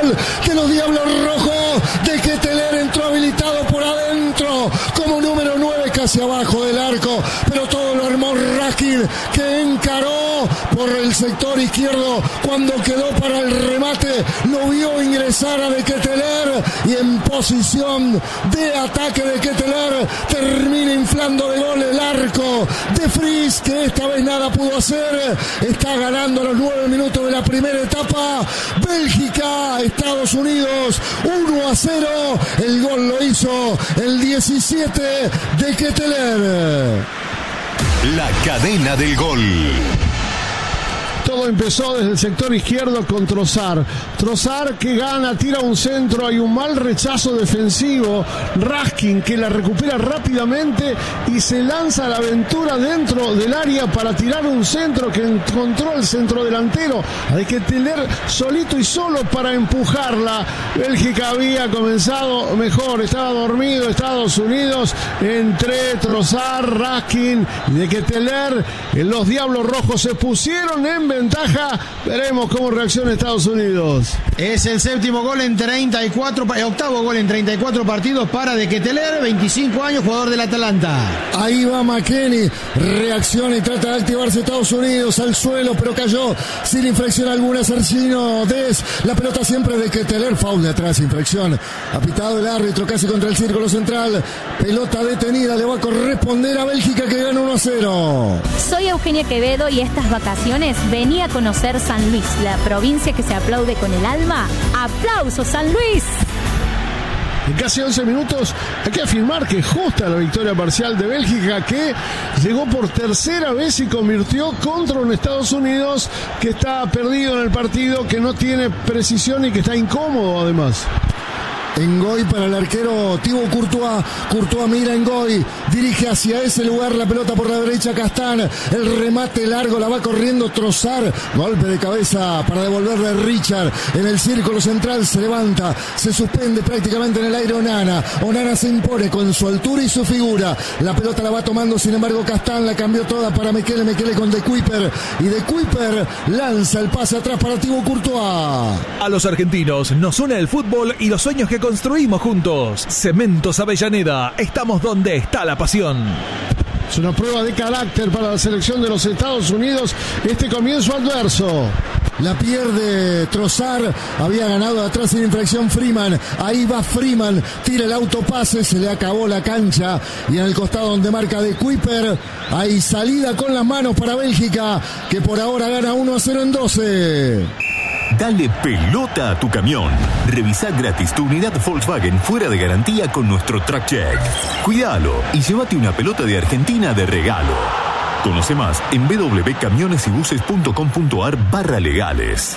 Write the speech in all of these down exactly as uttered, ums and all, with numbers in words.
gol de los Diablos Rojos. De Ketteler entró habilitado por adentro como número nueve, casi abajo del arco, pero todo lo armó Raskin, que encaró por el sector izquierdo. Cuando quedó para el remate, lo vio ingresar a De Ketteler y en posición de ataque de Ketteler termina inflando de gol el arco de Fries, que esta vez nada pudo hacer. Está ganando los nueve minutos de la primera etapa Bélgica, Estados Unidos, uno a cero. El gol lo hizo el diecisiete de Ketteler. La cadena del gol. Todo empezó desde el sector izquierdo con Trossard. Trossard que gana, tira un centro, hay un mal rechazo defensivo. Raskin que la recupera rápidamente y se lanza a la aventura dentro del área para tirar un centro que encontró el centro delantero. Hay que tener solito y solo para empujarla. Bélgica había comenzado mejor, estaba dormido Estados Unidos. Entre Trossard, Raskin y De Ketteler, los Diablos Rojos se pusieron en ventaja. Veremos cómo reacciona Estados Unidos. Es el séptimo gol en treinta y cuatro, el octavo gol en treinta y cuatro partidos para De Ketteler, veinticinco años, jugador del Atalanta. Ahí va McKennie, reacciona y trata de activarse Estados Unidos al suelo, pero cayó sin infracción alguna. Sergino Dez, la pelota siempre De Ketteler, foul de atrás, infracción. Ha pitado el árbitro casi contra el círculo central. Pelota detenida, le va a corresponder a Bélgica, que gana uno a cero. Soy Eugenia Quevedo y estas vacaciones venía a conocer San Luis, la provincia que se aplaude con el alma. ¡Aplausos, San Luis! En casi once minutos hay que afirmar que es justa la victoria parcial de Bélgica, que llegó por tercera vez y convirtió contra un Estados Unidos que está perdido en el partido, que no tiene precisión y que está incómodo además. Engoy para el arquero Thibaut Courtois. Courtois mira Engoy, dirige hacia ese lugar la pelota por la derecha. Castán, el remate largo, la va corriendo Trossard. Golpe de cabeza para devolverle a Richard en el círculo central. Se levanta, se suspende prácticamente en el aire Onana. Onana se impone con su altura y su figura. La pelota la va tomando, sin embargo, Castán la cambió toda para Mekele. Mekele con De Kuyper, y De Kuyper lanza el pase atrás para Thibaut Courtois. A los argentinos nos une el fútbol y los sueños que construimos juntos. Cementos Avellaneda, estamos donde está la pasión. Es una prueba de carácter para la selección de los Estados Unidos este comienzo adverso. La pierde Trossard, había ganado de atrás sin infracción Freeman. Ahí va Freeman, tira el autopase, se le acabó la cancha. Y en el costado donde marca De Kuyper, hay salida con las manos para Bélgica, que por ahora gana uno a cero en doce. Dale pelota a tu camión. Revisa gratis tu unidad Volkswagen fuera de garantía con nuestro Track Check. Cuídalo y llévate una pelota de Argentina de regalo. Conoce más en www.camionesybuses.com.ar barra legales.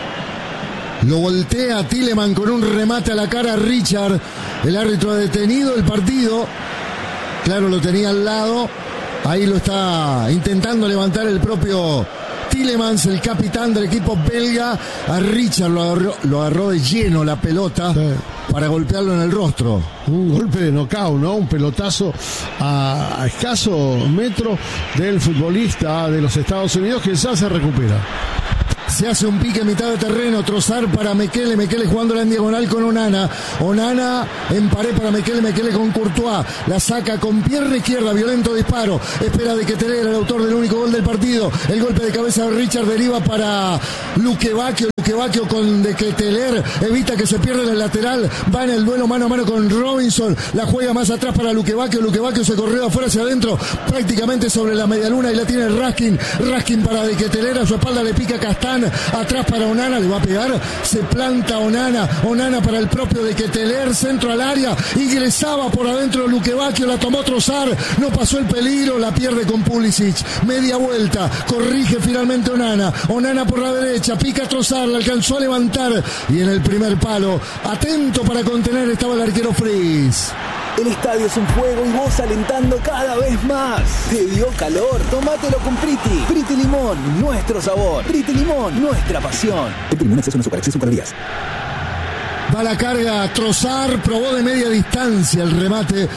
Lo voltea Tielemans con un remate a la cara a Richard. El árbitro ha detenido el partido. Claro, lo tenía al lado. Ahí lo está intentando levantar el propio Tielemans, el capitán del equipo belga. A Richard lo agarró, lo agarró de lleno la pelota, sí, para golpearlo en el rostro. Un golpe de knockout, ¿no? Un pelotazo a, a escaso metro del futbolista de los Estados Unidos, que ya se recupera. Se hace un pique en mitad de terreno. Trossard para Mekele. Mekele jugándola en diagonal con Onana. Onana en pared para Mekele. Mekele con Courtois. La saca con pierna izquierda. Violento disparo. Espera De Ketteler, el autor del único gol del partido. El golpe de cabeza de Richard deriva para Luque Bacchio. Luque Bacchio con De Ketteler. Evita que se pierda en el lateral. Va en el duelo mano a mano con Robinson. La juega más atrás para Luque Bacchio. Luque Bacchio se corrió afuera hacia adentro, prácticamente sobre la medialuna, y la tiene Raskin. Raskin para De Ketteler. A su espalda le pica Castán. Atrás para Onana, le va a pegar, se planta Onana, Onana para el propio De Ketteler, centro al área, ingresaba por adentro Luque Bacchio, la tomó Trossard, no pasó el peligro, la pierde con Pulisic, media vuelta, corrige finalmente Onana, Onana por la derecha, pica Trossard, la alcanzó a levantar, y en el primer palo, atento para contener, estaba el arquero Fries. El estadio es un fuego y vos alentando cada vez más. ¿Te dio calor? Tómatelo con Priti. Priti Limón, nuestro sabor. Priti Limón, nuestra pasión. Priti Limón, exceso en azúcar, exceso en calorías. Va la carga Trossard, probó de media distancia el remate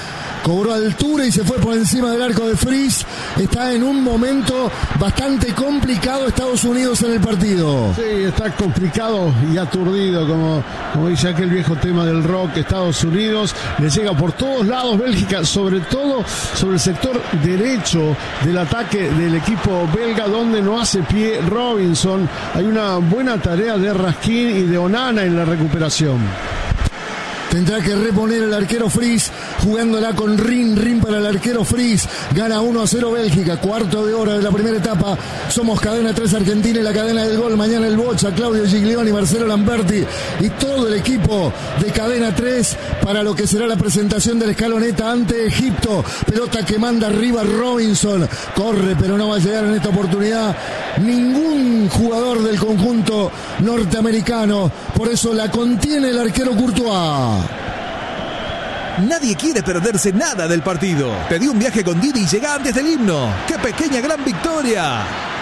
cobró altura y se fue por encima del arco de Fries. Está en un momento bastante complicado Estados Unidos en el partido. Sí, está complicado y aturdido, como, como dice aquel viejo tema del rock. Estados Unidos le llega por todos lados Bélgica, sobre todo sobre el sector derecho del ataque del equipo belga, donde no hace pie Robinson. Hay una buena tarea de Raskin y de Onana en la recuperación. Tendrá que reponer el arquero Fries, jugándola con Rin, Rin para el arquero Fries. Gana uno a cero Bélgica, cuarto de hora de la primera etapa. Somos Cadena tres Argentina y la cadena del gol. Mañana el Bocha, Claudio Giglioni, Marcelo Lamberti y todo el equipo de Cadena tres para lo que será la presentación de la escaloneta ante Egipto. Pelota que manda arriba Robinson. Corre, pero no va a llegar en esta oportunidad ningún jugador del conjunto norteamericano. Por eso la contiene el arquero Courtois. Nadie quiere perderse nada del partido. Pedí un viaje con Didi y llega antes del himno. ¡Qué pequeña gran victoria!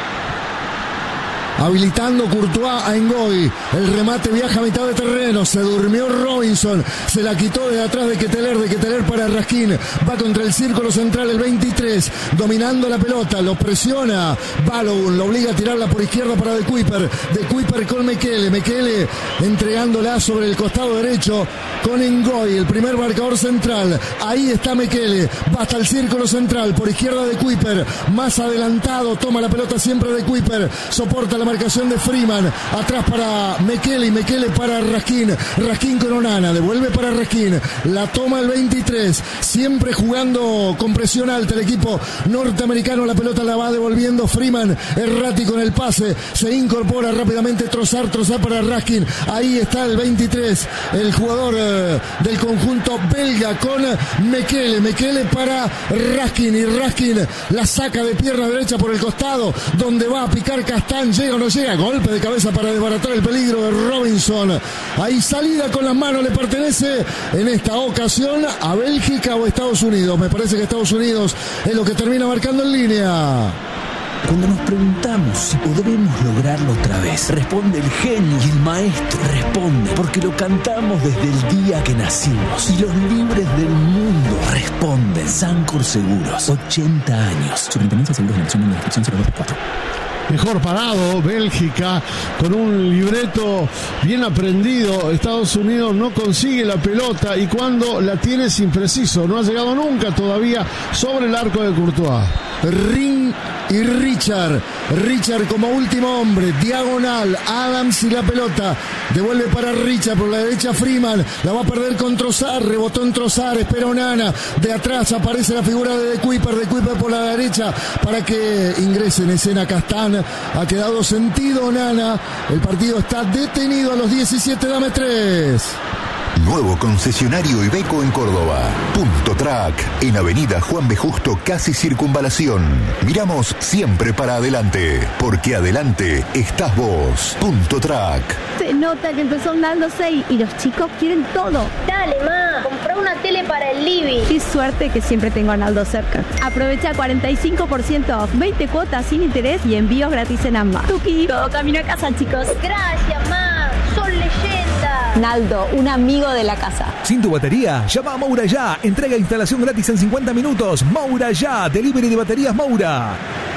Habilitando Courtois a Ngoy. El remate viaja a mitad de terreno. Se durmió Robinson. Se la quitó de atrás de Ketteler. De Ketteler para Raskin. Va contra el círculo central el veintitrés. Dominando la pelota. Lo presiona Balogun. Lo obliga a tirarla por izquierda para De Kuyper. De Kuyper con Mekele. Mekele entregándola sobre el costado derecho con Ngoy. El primer marcador central. Ahí está Mekele. Va hasta el círculo central. Por izquierda De Kuyper. Más adelantado. Toma la pelota siempre De Kuyper. Soporta la marcación de Freeman, atrás para Mekele y Mekele para Raskin, Raskin con Onana, devuelve para Raskin, la toma el veintitrés, siempre jugando con presión alta el equipo norteamericano, la pelota la va devolviendo Freeman, errático en el pase, se incorpora rápidamente Trossard, Trossard para Raskin, ahí está el veintitrés, el jugador eh, del conjunto belga con Mekele, Mekele para Raskin y Raskin la saca de pierna derecha por el costado, donde va a picar Castán, llega o no llega, golpe de cabeza para desbaratar el peligro de Robinson. Ahí salida con las manos le pertenece en esta ocasión a Bélgica o Estados Unidos. Me parece que Estados Unidos es lo que termina marcando en línea. Cuando nos preguntamos si podremos lograrlo otra vez, responde el genio y el maestro. Responde porque lo cantamos desde el día que nacimos. Y los libres del mundo responden. Sancor Seguros, ochenta años. Superintendencia de Seguros de Nación, número de inscripción cero dos cuatro. Mejor parado, Bélgica, con un libreto bien aprendido. Estados Unidos no consigue la pelota y cuando la tiene es impreciso. No ha llegado nunca todavía sobre el arco de Courtois. Ring y Richard. Richard como último hombre. Diagonal. Adams y la pelota. Devuelve para Richard. Por la derecha Freeman. La va a perder con Trossard. Rebotó en Trossard. Espera Onana. De atrás aparece la figura de De Kuyper. De Kuyper por la derecha para que ingrese en escena Castán. Ha quedado sentido Onana. El partido está detenido a los diecisiete. Dame tres. Nuevo concesionario Iveco en Córdoba. Punto Track, en Avenida Juan B. Justo, casi Circunvalación. Miramos siempre para adelante, porque adelante estás vos. Punto Track. Se nota que empezó Naldo seis y los chicos quieren todo. Dale, ma, comprá una tele para el living. Qué suerte que siempre tengo a Naldo cerca. Aprovecha cuarenta y cinco por ciento off, veinte cuotas sin interés y envíos gratis en ambas. Tuki, todo camino a casa, chicos. Gracias, ma, son leyendas. Naldo, un amigo de la casa. Sin tu batería, llama a Moura Ya. Entrega e instalación gratis en cincuenta minutos. Moura Ya, delivery de baterías Moura.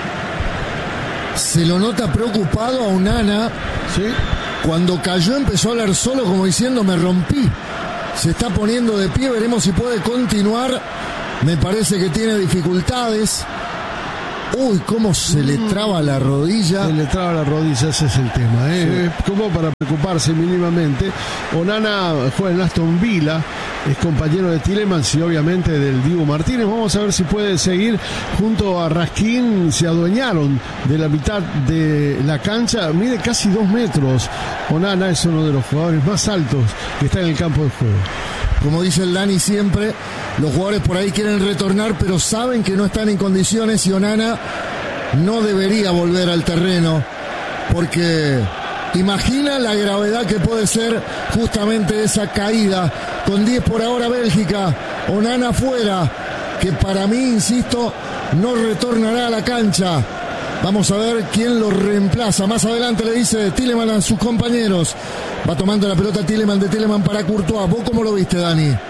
Se lo nota preocupado a Onana. Sí. Cuando cayó empezó a hablar solo como diciendo me rompí. Se está poniendo de pie, veremos si puede continuar. Me parece que tiene dificultades. Uy, cómo se le traba la rodilla. Se le traba la rodilla, ese es el tema, ¿eh? Sí. Como para preocuparse mínimamente. Onana juega en Aston Villa, es compañero de Tielemans y obviamente del Dibu Martínez. Vamos a ver si puede seguir junto a Raskin. Se adueñaron de la mitad de la cancha. Mide casi dos metros. Onana es uno de los jugadores más altos que está en el campo de juego. Como dice el Dani siempre, los jugadores por ahí quieren retornar, pero saben que no están en condiciones y Onana no debería volver al terreno, porque imagina la gravedad que puede ser justamente esa caída. Con diez por ahora Bélgica, Onana fuera, que para mí, insisto, no retornará a la cancha. Vamos a ver quién lo reemplaza. Más adelante le dice Tielemans a sus compañeros. Va tomando la pelota Tielemans, de Tielemans para Courtois. ¿Vos cómo lo viste, Dani?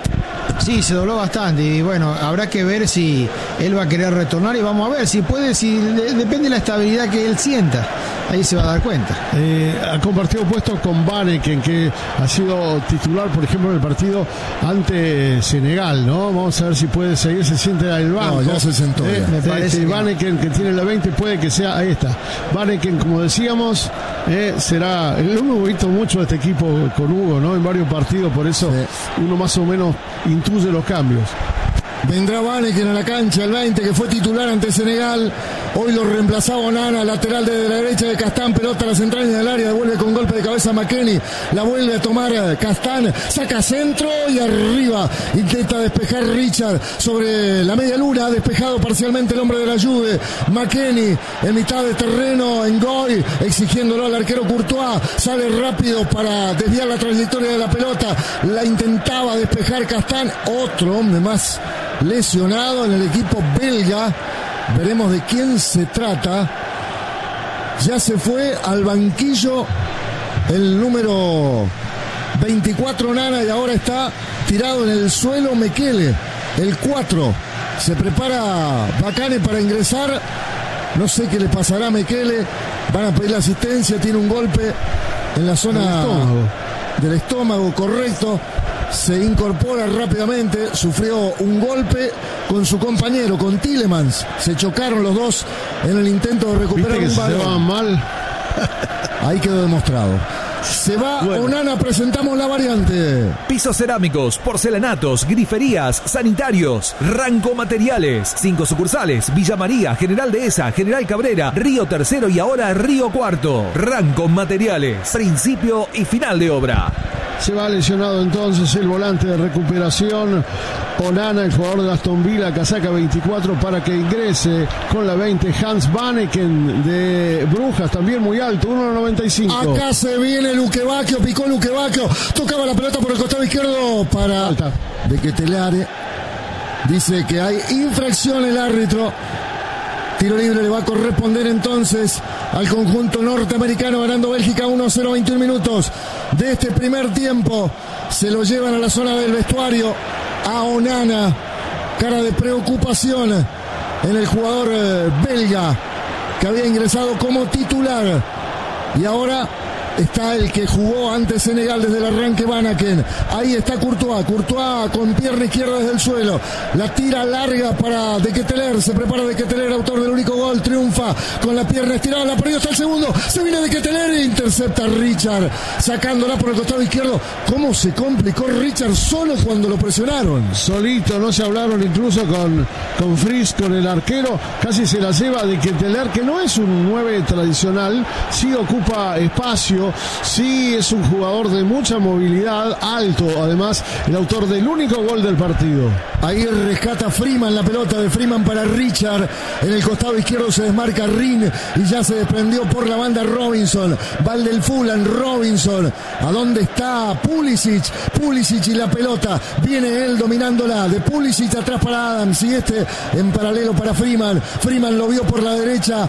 Sí, se dobló bastante y bueno, habrá que ver si él va a querer retornar y vamos a ver si puede, si de, depende de la estabilidad que él sienta. Ahí se va a dar cuenta. Eh, ha compartido puesto con Váneken, que ha sido titular, por ejemplo, en el partido ante Senegal, ¿no? Vamos a ver si puede seguir, se siente al banco. No, ya se sentó. Eh, ya. me parece que Váneken, que tiene la veinte, puede que sea, ahí está. Váneken, como decíamos, eh, será, lo hemos visto mucho de este equipo con Hugo, ¿no? En varios partidos, por eso sí. Uno más o menos intuye los cambios. Vendrá Váneken a la cancha, el veinte, que fue titular ante Senegal. Hoy lo reemplazaba Onana, lateral desde la derecha de Castán, pelota a las entrañas del área, devuelve con golpe de cabeza a McKennie, la vuelve a tomar Castán, saca centro y arriba, intenta despejar Richard sobre la media luna, despejado parcialmente el hombre de la Juve, McKennie en mitad de terreno, en Goy, exigiéndolo al arquero Courtois, sale rápido para desviar la trayectoria de la pelota, la intentaba despejar Castán, otro hombre más lesionado en el equipo belga. Veremos de quién se trata. Ya se fue al banquillo el número veinticuatro Onana y ahora está tirado en el suelo Mekele, el cuatro. Se prepara Bacane para ingresar. No sé qué le pasará a Mekele. Van a pedir la asistencia. Tiene un golpe en la zona del estómago, del estómago, correcto. Se incorpora rápidamente, sufrió un golpe con su compañero, con Tielemans. Se chocaron los dos en el intento de recuperar un balón. Se van mal. Ahí quedó demostrado. Se va bueno. Onana, presentamos la variante. Pisos cerámicos, porcelanatos, griferías, sanitarios, Ranco Materiales. Cinco sucursales: Villa María, General Dehesa, General Cabrera, Río Tercero y ahora Río Cuarto. Ranco Materiales, principio y final de obra. Se va lesionado entonces el volante de recuperación Onana, el jugador de Aston Villa, casaca veinticuatro, para que ingrese con la veinte Hans Váneken de Brujas, también muy alto, uno noventa y cinco. Acá se viene Luquevaquio, picó Luquevaquio, tocaba la pelota por el costado izquierdo para Alta. De Ketelare. Dice que hay infracción el árbitro. Tiro libre le va a corresponder entonces al conjunto norteamericano, ganando Bélgica uno cero, veintiún minutos de este primer tiempo. Se lo llevan a la zona del vestuario a Onana, cara de preocupación en el jugador eh, belga que había ingresado como titular y ahora está el que jugó ante Senegal desde el arranque, Vanaken. Ahí está Courtois. Courtois con pierna izquierda desde el suelo. La tira larga para De Keteler. Se prepara De Keteler, autor del único gol. Triunfa con la pierna estirada. La perdió hasta el segundo. Se viene De Keteler e intercepta a Richard, sacándola por el costado izquierdo. ¿Cómo se complicó Richard solo cuando lo presionaron? Solito, no se hablaron incluso con, con Fritz, con el arquero. Casi se la lleva De Keteler, que no es un nueve tradicional. Sí ocupa espacio. Sí, es un jugador de mucha movilidad, alto, además, el autor del único gol del partido. Ahí rescata Freeman la pelota de Freeman para Richard. En el costado izquierdo se desmarca Rin y ya se desprendió por la banda Robinson. Va el del Fulham, Robinson. ¿A dónde está Pulisic? Pulisic y la pelota. Viene él dominándola. De Pulisic atrás para Adams y este en paralelo para Freeman. Freeman lo vio por la derecha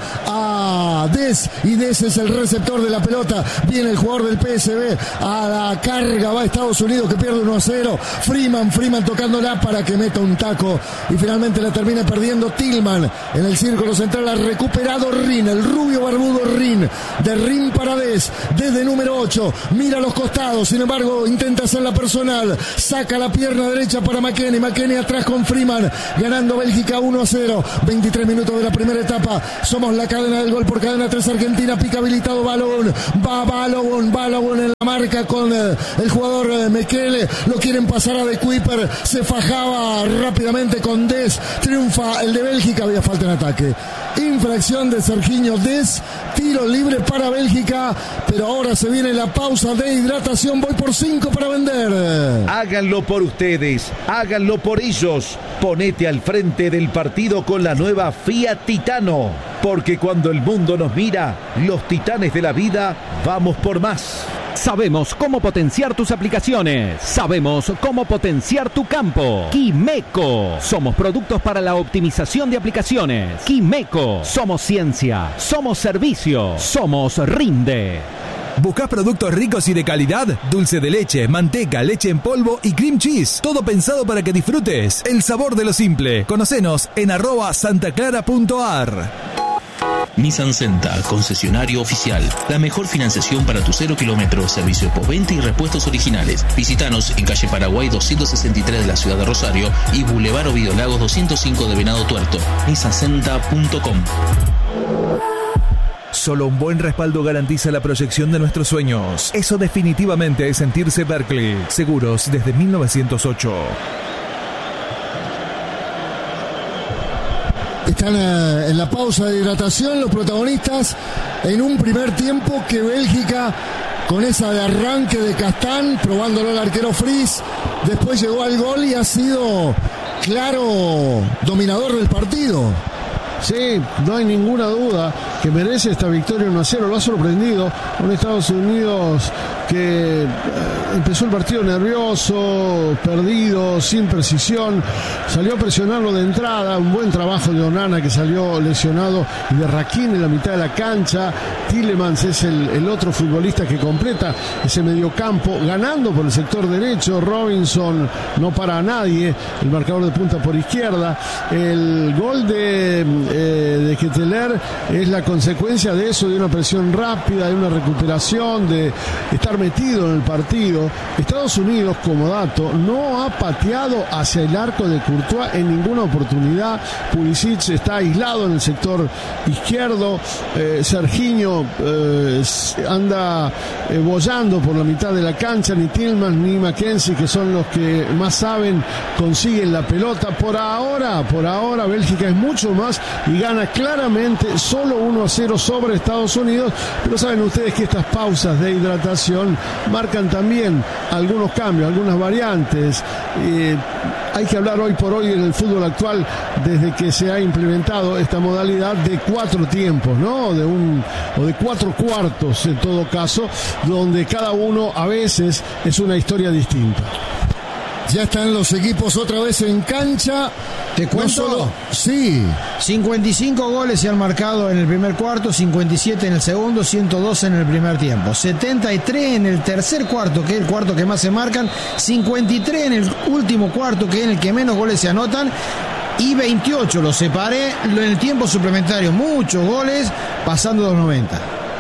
a Des y Des es el receptor de la pelota. Viene el jugador del P S V a la carga, va a Estados Unidos que pierde uno a cero. Freeman, Freeman tocándola para que meta un taco y finalmente la termina perdiendo Tillman. En el círculo central ha recuperado Rin, el rubio barbudo Rin. De Rin para Des, desde número ocho, mira a los costados, sin embargo intenta hacer la personal, saca la pierna derecha para McKennie, McKennie atrás con Freeman, ganando Bélgica uno a cero. veintitrés minutos de la primera etapa, somos la cadena del gol por cadena tres Argentina, pica habilitado Balón, va Balogun, Balogun en la marca con eh, el jugador eh, Mekele, lo quieren pasar a De Kuiper, se fajaba rápidamente con Des, triunfa el de Bélgica, había falta en ataque, infracción de Serginho Des, tiro libre para Bélgica, pero ahora se viene la pausa de hidratación, voy por cinco para vender. Háganlo por ustedes, háganlo por ellos, ponete al frente del partido con la nueva Fiat Titano, porque cuando el mundo nos mira, los titanes de la vida, vamos por más. Sabemos cómo potenciar tus aplicaciones. Sabemos cómo potenciar tu campo. Quimeco. Somos productos para la optimización de aplicaciones. Quimeco. Somos ciencia. Somos servicio. Somos Rinde. ¿Buscás productos ricos y de calidad? Dulce de leche, manteca, leche en polvo y cream cheese. Todo pensado para que disfrutes el sabor de lo simple. Conocenos en arroba santaclara.ar. Nissan Senta, concesionario oficial. La mejor financiación para tu cero kilómetros, servicio de postventa y repuestos originales. Visítanos en calle Paraguay doscientos sesenta y tres de la ciudad de Rosario y Boulevard Ovidio Lagos doscientos cinco de Venado Tuerto. nissan senta punto com. Solo un buen respaldo garantiza la proyección de nuestros sueños. Eso definitivamente es sentirse Berkeley. Seguros desde mil novecientos ocho. Están eh, en la pausa de hidratación los protagonistas en un primer tiempo que Bélgica, con esa de arranque de Castán, probándolo al arquero Fries, después llegó al gol y ha sido claro dominador del partido. Sí, no hay ninguna duda que merece esta victoria uno a cero. Lo ha sorprendido un Estados Unidos que eh, empezó el partido nervioso, perdido, sin precisión. Salió a presionarlo de entrada. Un buen trabajo de Onana, que salió lesionado, y de Raquín en la mitad de la cancha. Tielemans es el, el otro futbolista que completa ese mediocampo, ganando por el sector derecho. Robinson no para a nadie, el marcador de punta por izquierda. El gol de, eh, de Ketelaere es la consecuencia de eso, de una presión rápida, de una recuperación, de estar metido en el partido. Estados Unidos, como dato, no ha pateado hacia el arco de Courtois en ninguna oportunidad. Pulisic está aislado en el sector izquierdo. eh, Serginho eh, anda eh, bollando por la mitad de la cancha. Ni Tillman ni Mackenzie, que son los que más saben, consiguen la pelota. Por ahora, por ahora Bélgica es mucho más y gana claramente, solo uno a cero sobre Estados Unidos. Pero saben ustedes que estas pausas de hidratación marcan también algunos cambios, algunas variantes. Eh, hay que hablar hoy por hoy en el fútbol actual, desde que se ha implementado esta modalidad, de cuatro tiempos, ¿no? De un, o de cuatro cuartos en todo caso, donde cada uno a veces es una historia distinta. Ya están los equipos otra vez en cancha. ¿Te cuento? No solo, sí. cincuenta y cinco goles se han marcado en el primer cuarto, cincuenta y siete en el segundo, ciento dos en el primer tiempo. setenta y tres en el tercer cuarto, que es el cuarto que más se marcan. cincuenta y tres en el último cuarto, que es en el que menos goles se anotan. Y veintiocho, lo separé en el tiempo suplementario. Muchos goles, pasando los noventa.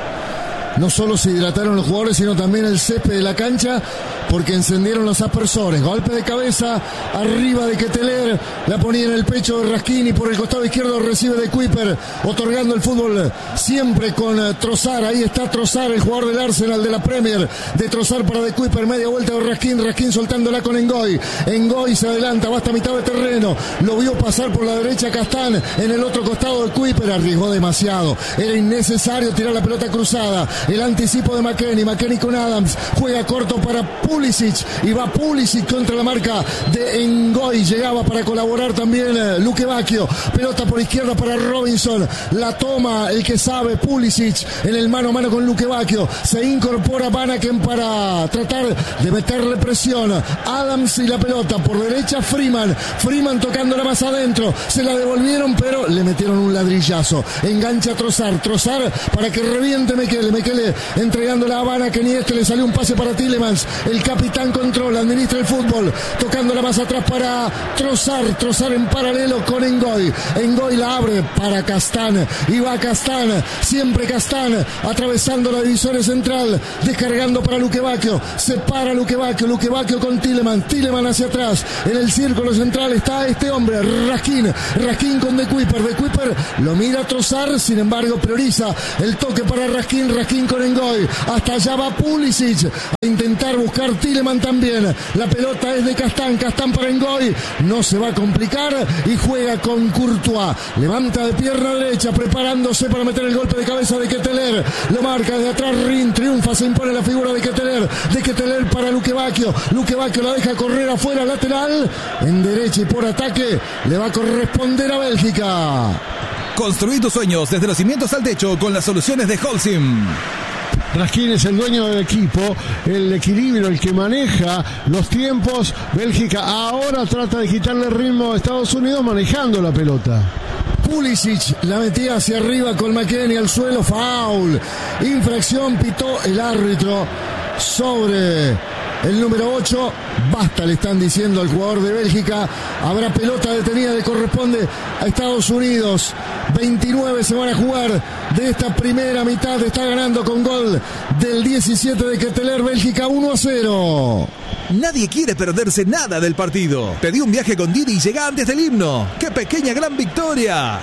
No solo se hidrataron los jugadores, sino también el césped de la cancha, porque encendieron los aspersores. Golpe de cabeza arriba de Ketelaere, la ponía en el pecho de Raskin y por el costado izquierdo recibe de Kuiper, otorgando el fútbol siempre con Trossard. Ahí está Trossard, el jugador del Arsenal de la Premier, de Trossard para de Kuiper, media vuelta de Raskin, Raskin soltándola con Ngoy. Ngoy se adelanta, va hasta mitad de terreno, lo vio pasar por la derecha Castán, en el otro costado de Kuiper, arriesgó demasiado, era innecesario tirar la pelota cruzada. El anticipo de McKennie, McKennie con Adams, juega corto para Pulisic y va Pulisic contra la marca de Ngoy. Llegaba para colaborar también Luque Bacchio, pelota por izquierda para Robinson, la toma el que sabe Pulisic en el mano a mano con Luque Bacchio. Se incorpora Vanaken para tratar de meterle presión. Adams y la pelota por derecha, Freeman, Freeman tocándola más adentro, se la devolvieron pero le metieron un ladrillazo. Engancha Trossard, Trossard para que reviente Mekele, Mekele entregándola a Vanaken y este le salió un pase para Tielemans. El capitán controla, administra el fútbol, tocándola más atrás para Trossard, Trossard en paralelo con Ngoy. Ngoy la abre para Castán y va Castán, siempre Castán, atravesando la divisoria central, descargando para Luque Bacchio, se para Luque Bacchio, Luque Bacchio con Tielemans, Tielemans hacia atrás, en el círculo central está este hombre, Raskin, Raskin con De Kuiper, De Kuiper lo mira Trossard, sin embargo prioriza el toque para Raskin, Raskin con Ngoy, hasta allá va Pulisic a intentar buscar Tielemans también, la pelota es de Castán, Castán para Ngoy, no se va a complicar y juega con Courtois, levanta de pierna derecha preparándose para meter el golpe de cabeza de Ketelaere, lo marca desde atrás Rin, triunfa, se impone la figura de Ketelaere, de Ketelaere para Luque Bacchio, Luque Bacchio la deja correr afuera, lateral, en derecha y por ataque le va a corresponder a Bélgica. Construí tus sueños desde los cimientos al techo con las soluciones de Holcim. Raskin es el dueño del equipo, el equilibrio, el que maneja los tiempos. Bélgica ahora trata de quitarle ritmo a Estados Unidos manejando la pelota. Pulisic la metía hacia arriba con McKennie al suelo, foul. Infracción pitó el árbitro sobre el número ocho. Basta, le están diciendo al jugador de Bélgica. Habrá pelota detenida, le corresponde a Estados Unidos. veintinueve se van a jugar de esta primera mitad. Está ganando con gol del diecisiete de Ketelaere, Bélgica uno a cero. Nadie quiere perderse nada del partido. Pedí un viaje con Didi y llega antes del himno. ¡Qué pequeña gran victoria!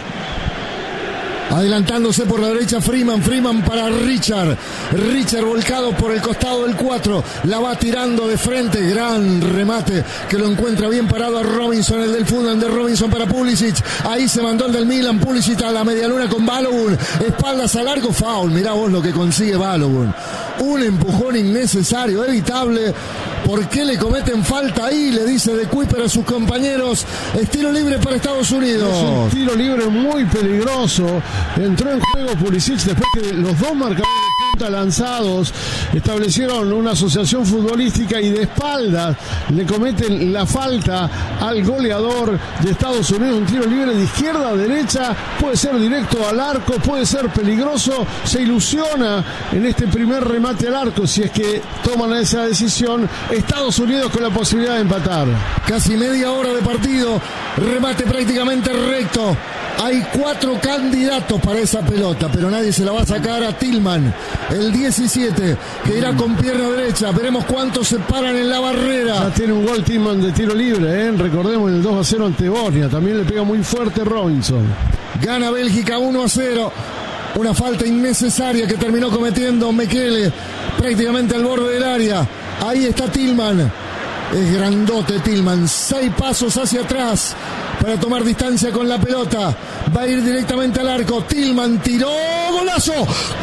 Adelantándose por la derecha Freeman, Freeman para Richard. Richard volcado por el costado del cuatro. La va tirando de frente. Gran remate que lo encuentra bien parado a Robinson. El del Fulham de Robinson para Pulisic. Ahí se mandó el del Milan. Pulisic a la medialuna con Balogun. Espaldas a largo, foul. Mirá vos lo que consigue Balogun. Un empujón innecesario, evitable. ¿Por qué le cometen falta ahí? Le dice De Cuyper a sus compañeros. Es tiro libre para Estados Unidos. Es un tiro libre muy peligroso. Entró en juego Pulisic después que los dos marcadores de punta lanzados establecieron una asociación futbolística y de espaldas le cometen la falta al goleador de Estados Unidos. Un tiro libre de izquierda a derecha. Puede ser directo al arco, puede ser peligroso. Se ilusiona en este primer remate al arco. Si es que toman esa decisión, Estados Unidos con la posibilidad de empatar. Casi media hora de partido. Remate prácticamente recto. Hay cuatro candidatos para esa pelota, pero nadie se la va a sacar a Tillman, el diecisiete, que irá con pierna derecha. Veremos cuántos se paran en la barrera. Ya tiene un gol Tillman de tiro libre, ¿eh? Recordemos el dos a cero ante Bosnia. También le pega muy fuerte Robinson. Gana Bélgica uno a cero. Una falta innecesaria que terminó cometiendo Mekele prácticamente al borde del área. Ahí está Tillman. Es grandote Tillman. Seis pasos hacia atrás para tomar distancia con la pelota. Va a ir directamente al arco. Tillman tiró. ¡Golazo!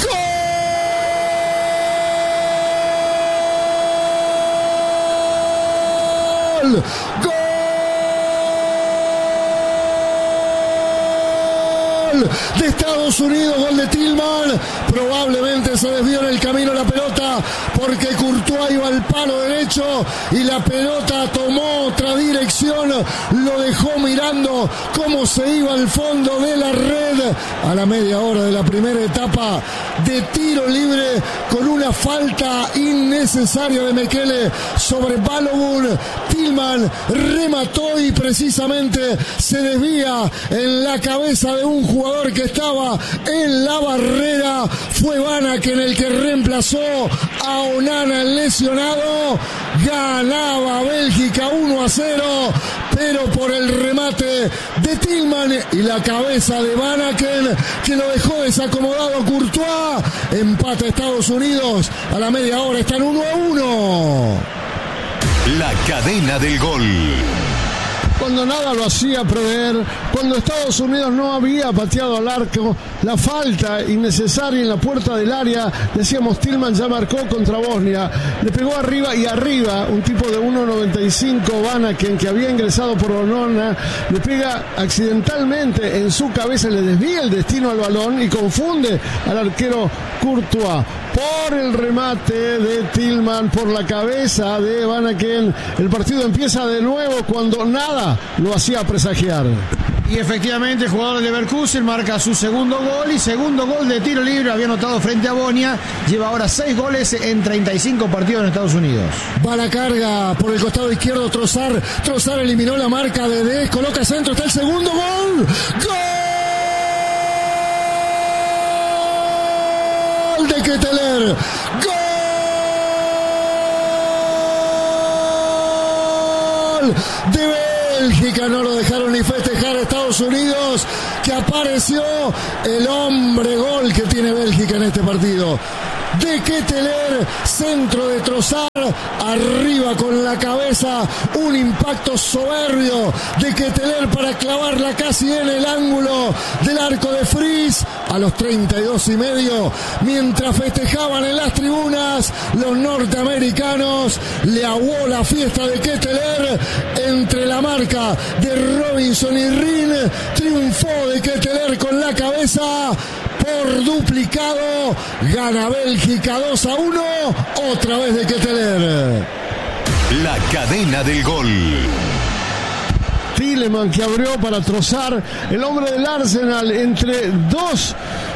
¡Gol! ¡Gol! De Estados Unidos, gol de Tillman. Probablemente se desvió en el camino la pelota porque Courtois iba al palo derecho y la pelota tomó otra dirección. Lo dejó mirando cómo se iba al fondo de la red a la media hora de la primera etapa de tiro libre con una falta innecesaria de Mekele sobre Balogun. Tillman remató y precisamente se desvía en la cabeza de un jugador que estaba en la barrera. Fue Vanaken el que reemplazó a Onana, el lesionado. Ganaba Bélgica uno a cero, pero por el remate de Tillman y la cabeza de Vanaken, que lo dejó desacomodado a Courtois. Empata Estados Unidos a la media hora, están uno a uno. La cadena del gol. Cuando nada lo hacía prever, cuando Estados Unidos no había pateado al arco, la falta innecesaria en la puerta del área, decíamos Tillman ya marcó contra Bosnia, le pegó arriba y arriba, un tipo de uno noventa y cinco, Vanaken, que había ingresado por Onana, le pega accidentalmente en su cabeza, le desvía el destino al balón y confunde al arquero Courtois. Por el remate de Tillman, por la cabeza de Vanaken, el partido empieza de nuevo cuando nada lo hacía presagiar. Y efectivamente el jugador de Leverkusen marca su segundo gol y segundo gol de tiro libre, había anotado frente a Bosnia, lleva ahora seis goles en treinta y cinco partidos en Estados Unidos. Va la carga por el costado izquierdo Trossard, Trossard eliminó la marca de Dez, coloca centro, está el segundo gol. ¡Gol de Ketelaere! ¡Gol de Bélgica! No lo dejaron ni festejar a Estados Unidos, que apareció el hombre gol que tiene Bélgica en este partido. De Ketelaere, centro de Trossard, arriba con la cabeza, un impacto soberbio de Ketelaere para clavarla casi en el ángulo del arco de Fries a los treinta y dos y medio, mientras festejaban en las tribunas los norteamericanos. Le aguó la fiesta de Ketelaere entre la marca de Robinson y Rin. Triunfó de Ketelaere con la cabeza por duplicado. Gana Bélgica dos a uno, otra vez de Ketelaere. La cadena del gol. Tiro Tielemans, que abrió para Trossard, el hombre del Arsenal, entre dos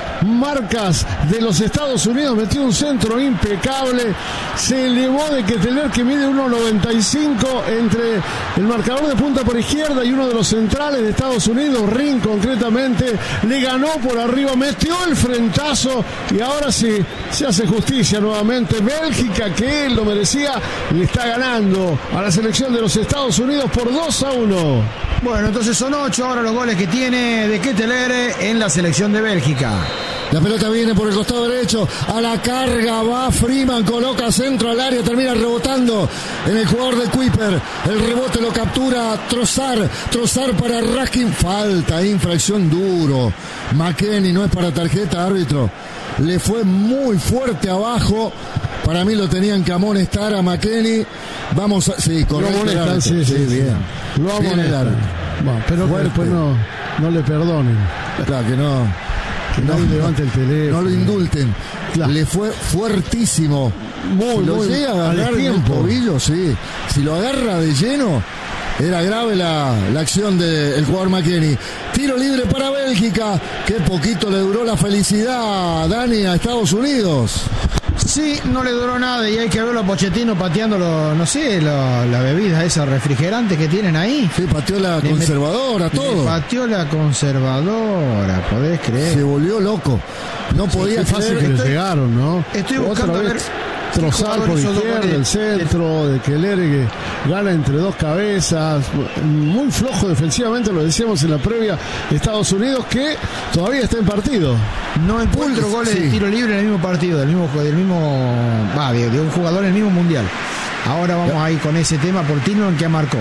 marcas de los Estados Unidos, metió un centro impecable, se elevó de Ketelaere, que mide uno noventa y cinco, entre el marcador de punta por izquierda y uno de los centrales de Estados Unidos, Ring concretamente, le ganó por arriba, metió el frentazo y ahora sí se hace justicia nuevamente. Bélgica, que él lo merecía, le está ganando a la selección de los Estados Unidos por dos a uno. Bueno, entonces son ocho ahora los goles que tiene de Ketelaere en la selección de Bélgica. La pelota viene por el costado derecho, a la carga va Freeman, coloca centro al área, termina rebotando en el jugador de Kuiper. El rebote lo captura Trossard, Trossard para Raskin, falta, infracción duro. McKennie, no es para tarjeta, árbitro. Le fue muy fuerte abajo. Para mí lo tenían que amonestar a McKennie. Vamos a... Sí, correcto. Lo amonestan, sí, sí, sí, bien. Lo amonestan. Bueno, pero que después no, no le perdonen. Claro que no. Que no, no levante el teléfono. No lo indulten. Claro. Le fue fuertísimo. Muy, si lo muy, llega a agarrar en el tobillo, sí. Si lo agarra de lleno, era grave la, la acción del jugador McKennie. Tiro libre para Bélgica. Qué poquito le duró la felicidad, Dani, a Estados Unidos. Sí, no le duró nada y hay que verlo a Pochettino pateando, lo, no sé, lo, la bebida esa refrigerante que tienen ahí. Sí, pateó la le conservadora, met, todo. Pateó la conservadora, podés creer. Se volvió loco. No podía sí, fácil que le llegaron, ¿no? Estoy buscando a ver... Trossard por izquierda, el centro de Ketelaere, que gana entre dos cabezas, muy flojo defensivamente, lo decíamos en la previa, Estados Unidos, que todavía está en partido. No encuentro goles sí. de tiro libre en el mismo partido, del mismo, del mismo va, de, de un jugador en el mismo mundial. Ahora vamos ahí con ese tema por Tillman, que marcó.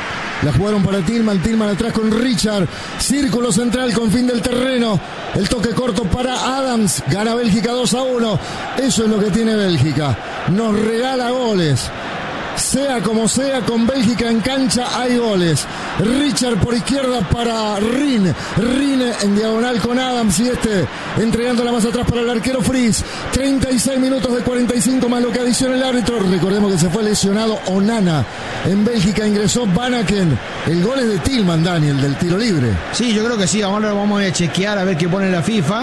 La jugaron para Tillman, Tillman atrás con Richard, círculo central con fin del terreno, el toque corto para Adams, gana Bélgica dos a uno, eso es lo que tiene Bélgica, nos regala goles, sea como sea, con Bélgica en cancha hay goles. Richard por izquierda para Rin, Rin en diagonal con Adams y este entregándola más atrás para el arquero Fries. Treinta y seis minutos de cuarenta y cinco más lo que adiciona el árbitro. Recordemos que se fue lesionado Onana. En Bélgica ingresó Van Aken. El gol es de Tillman, Daniel, del tiro libre. Sí, yo creo que sí, ahora vamos a chequear a ver qué pone la FIFA.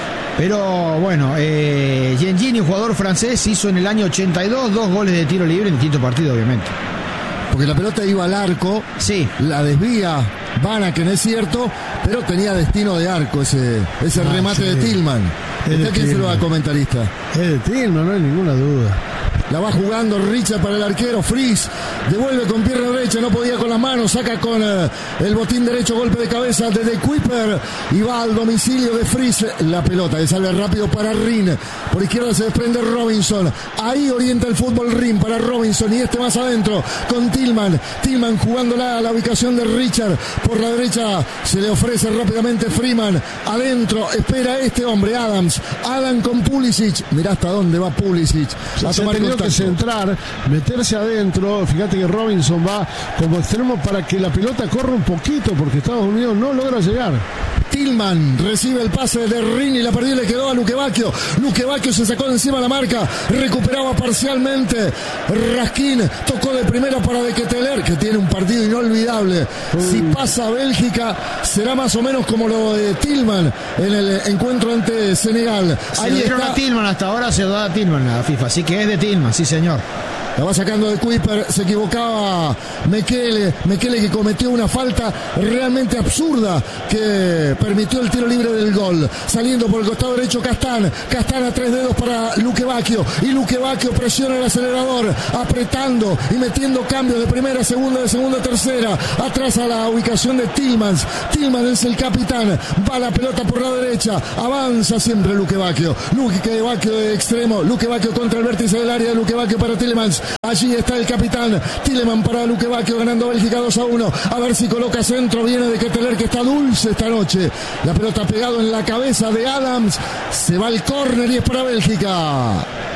Pero bueno, eh, Gengini, jugador francés, hizo en el año ochenta y dos dos goles de tiro libre en distintos partidos, obviamente. Porque la pelota iba al arco, sí, la desvía Van Aken, es cierto, pero tenía destino de arco ese, ese ah, remate sí. de Tillman. ¿Está quién se lo va a comentarista? Es de Tillman, no hay ninguna duda. La va jugando Richard para el arquero Fries, devuelve con pierna derecha, no podía con las manos, saca con eh, el botín derecho, golpe de cabeza de De Kuiper y va al domicilio de Fries. La pelota que sale rápido para Rin, por izquierda se desprende Robinson, ahí orienta el fútbol Rin para Robinson y este más adentro con Tillman, Tillman jugándola a la ubicación de Richard, por la derecha se le ofrece rápidamente Freeman, adentro espera este hombre Adams, Adam con Pulisic, mirá hasta dónde va Pulisic a tomar contacto. Que centrar, meterse adentro. Fíjate que Robinson va como extremo para que la pelota corra un poquito, porque Estados Unidos no logra llegar. Tillman recibe el pase de Rin y la perdió y le quedó a Luque Bacchio. Luque Bacchio se sacó de encima la marca, recuperaba parcialmente. Raskin tocó de primera para De Ketelaere, que tiene un partido inolvidable. Uh. Si pasa Bélgica, será más o menos como lo de Tillman en el encuentro ante Senegal. Se Ahí dieron está. a Tillman, hasta ahora se da a Tillman la FIFA, así que es de Tillman, sí señor. La va sacando de Kuiper, se equivocaba Mekele, Mekele que cometió una falta realmente absurda que permitió el tiro libre del gol. Saliendo por el costado derecho Castán, Castán a tres dedos para Luque Bacchio y Luque Bacchio presiona el acelerador, apretando y metiendo cambios de primera, segunda, de segunda, tercera, atrás a la ubicación de Tillmans. Tillmans es el capitán, va la pelota por la derecha, avanza siempre Luque Bacchio, Luque Bacchio de extremo, Luque Bacchio contra el vértice del área de Luque Bacchio para Tielemans. Allí está el capitán Tillman para Luque Bacchio, ganando Bélgica dos a uno. A ver si coloca centro, viene de Ketelaere, que está dulce esta noche. La pelota pegado en la cabeza de Adams, se va al córner y es para Bélgica.